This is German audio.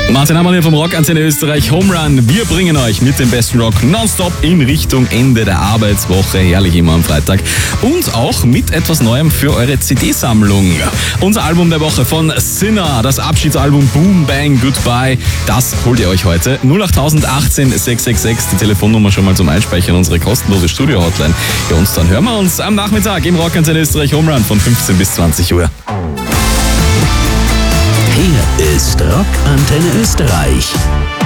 Martin Hammer hier vom Rockantenne Österreich Home Run. Wir bringen euch mit dem besten Rock nonstop in Richtung Ende der Arbeitswoche. Herrlich immer am Freitag. Und auch mit etwas Neuem für eure CD-Sammlung. Unser Album der Woche von Sinner, das Abschiedsalbum Boom Bang Goodbye, das holt ihr euch heute. 08018 666, die Telefonnummer schon mal zum Einspeichern, unsere kostenlose Studio-Hotline. Ja, und dann hören wir uns am Nachmittag im Rockantenne Österreich Home Run von 15 bis 20 Uhr. Hier ist Rockantenne Österreich.